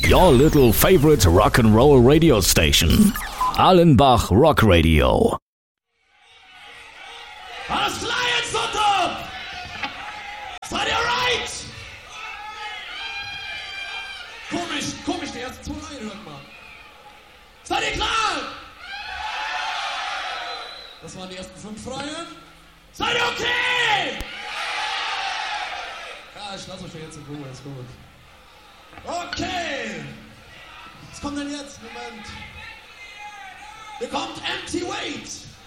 Your little favorite rock and roll radio station. Allenbach Rock Radio. Alles klar jetzt, Sonntag? Seid ihr right? Komisch, die ersten 2 Reihen hört man. Seid ihr klar? Das waren die ersten 5 Reihen. Seid ihr okay? Ja, ich lasse euch ja jetzt in Ruhe, ist gut. Okay. Was kommt denn jetzt? Moment. Hier kommt Empty Weight.